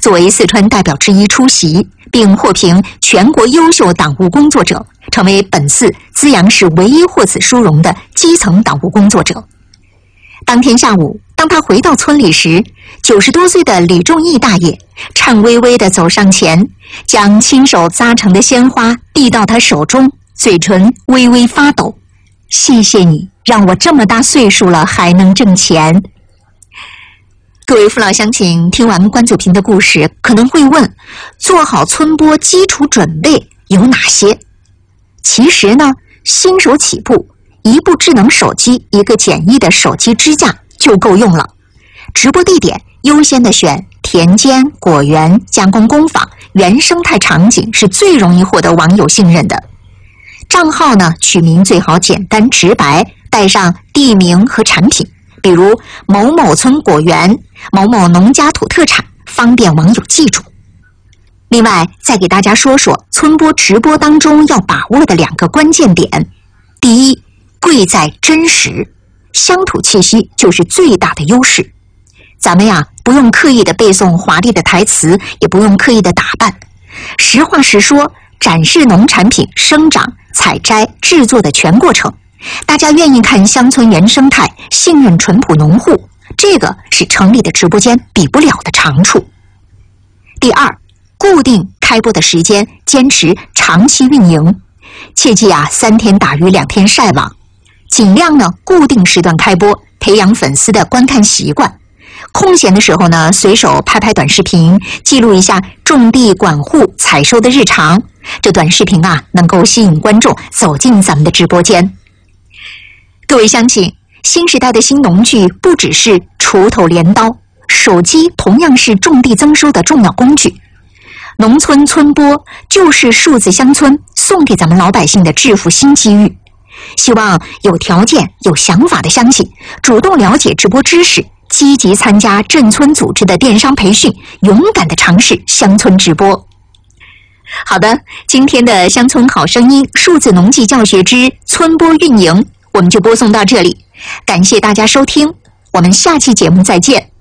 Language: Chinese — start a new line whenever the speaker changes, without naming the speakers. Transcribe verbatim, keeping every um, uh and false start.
作为四川代表之一出席，并获评全国优秀党务工作者，成为本次资阳市唯一获此殊荣的基层党务工作者。当天下午，当他回到村里时，九十多岁的李仲义大爷颤巍巍地走上前，将亲手扎成的鲜花递到他手中，嘴唇微微发抖。谢谢你，让我这么大岁数了还能挣钱。各位父老乡亲，听完关祖平的故事，可能会问，做好村播基础准备有哪些？其实呢，新手起步，一部智能手机，一个简易的手机支架就够用了。直播地点优先的选田间、果园、加工工坊、原生态场景，是最容易获得网友信任的。账号呢，取名最好简单直白，带上地名和产品，比如某某村果园、某某农家土特产，方便网友记住。另外，再给大家说说村播直播当中要把握的两个关键点。第一，贵在真实，乡土气息就是最大的优势。咱们呀，不用刻意的背诵华丽的台词，也不用刻意的打扮，实话实说，展示农产品生长、采摘、制作的全过程。大家愿意看乡村原生态，信任淳朴农户，这个是城里的直播间比不了的长处。第二，固定开播的时间，坚持长期运营，切记啊，三天打鱼两天晒网，尽量呢固定时段开播，培养粉丝的观看习惯。空闲的时候呢，随手拍拍短视频，记录一下种地、管护、采收的日常。这短视频啊，能够吸引观众走进咱们的直播间。各位乡亲，新时代的新农具不只是锄头镰刀，手机同样是种地增收的重要工具。农村村播就是数字乡村送给咱们老百姓的致富新机遇。希望有条件、有想法的乡亲主动了解直播知识，积极参加镇村组织的电商培训，勇敢地尝试乡村直播。好的，今天的乡村好声音数字农技教学之村播运营，我们就播送到这里。感谢大家收听，我们下期节目再见。